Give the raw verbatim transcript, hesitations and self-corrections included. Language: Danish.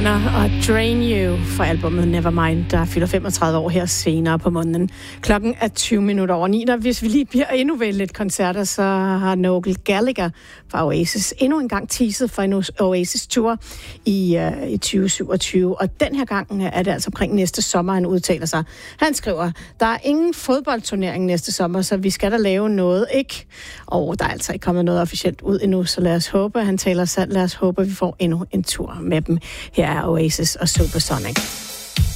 Nirvana og Drain You fra albumet Nevermind, der fylder femogtredive år her senere på måneden. Klokken er tyve minutter over ni, og hvis vi lige bliver endnu ved lidt koncerter, så har Noel Gallagher fra Oasis endnu en gang teaset for en Oasis-tour i, uh, i tyve syvogtyve, og den her gang er det altså omkring næste sommer, han udtaler sig. Han skriver, der er ingen fodboldturnering næste sommer, så vi skal da lave noget, ikke? Og der er altså ikke kommet noget officielt ud endnu, så lad os håbe, han taler sandt, lad os håbe, at vi får endnu en tur med dem. Her er Oasis og Supersonic.